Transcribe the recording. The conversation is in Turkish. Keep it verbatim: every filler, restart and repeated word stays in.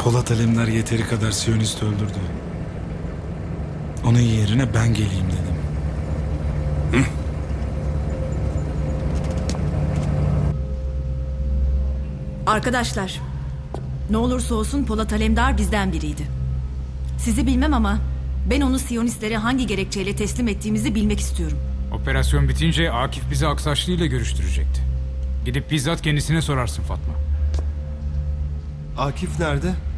Polat Alemdar yeteri kadar Siyonist öldürdü. Onun yerine ben geleyim dedim. Hı? Arkadaşlar, ne olursa olsun Polat Alemdar bizden biriydi. Sizi bilmem ama ben onu Siyonistlere hangi gerekçeyle teslim ettiğimizi bilmek istiyorum. Operasyon bitince Akif bizi Aksaçlı ile görüştürecekti. Gidip bizzat kendisine sorarsın Fatma. Akif nerede?